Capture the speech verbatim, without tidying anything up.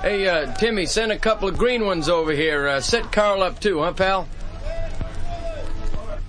Hey, uh, Timmy, send a couple of green ones over here. Uh, set Carl up too, huh, pal?